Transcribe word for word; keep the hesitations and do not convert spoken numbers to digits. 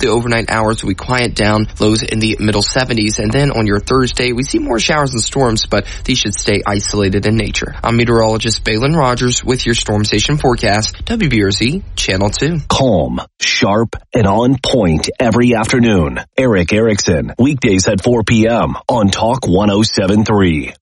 the overnight hours we quiet down, lows in the middle seventies. And then on your Thursday, we see more showers and storms, but these should stay isolated in nature. I'm meteorologist Balin Rogers with your Storm Station forecast, W B R Z Channel two. Calm, sharp, and on point every afternoon. Eric Erickson, weekdays at four p.m. on Talk one oh seven point three.